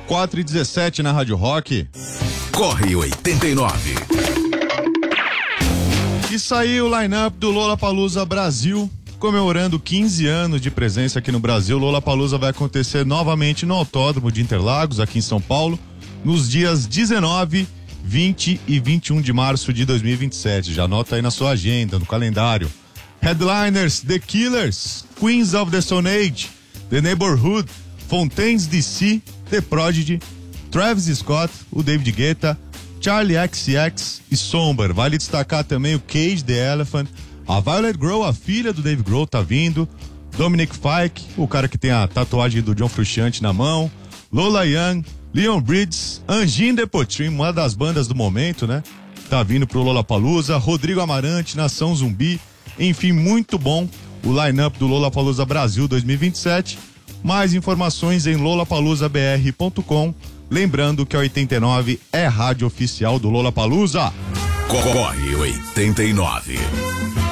4h17 na Rádio Rock. Corre 89. E saiu o line-up do Lollapalooza Brasil, comemorando 15 anos de presença aqui no Brasil. Lollapalooza vai acontecer novamente no Autódromo de Interlagos, aqui em São Paulo, nos dias 19, 20 e 21 de março de 2027. Já anota aí na sua agenda, no calendário. Headliners: The Killers, Queens of the Stone Age, The Neighborhood, Fontaines DC, The Prodigy, Travis Scott, o David Guetta, Charlie XCX e Somber. Vale destacar também o Cage the Elephant, a Violet Grohl, a filha do Dave Grohl, tá vindo, Dominic Fike, o cara que tem a tatuagem do John Frusciante na mão, Lola Young, Leon Bridges, Angine The Potrim, uma das bandas do momento, né? Tá vindo pro Lollapalooza, Rodrigo Amarante, Nação Zumbi, enfim, muito bom o line-up do Lollapalooza Brasil 2027. Mais informações em lollapaloozabr.com. Lembrando que a 89 é rádio oficial do Lollapalooza. Corre 89.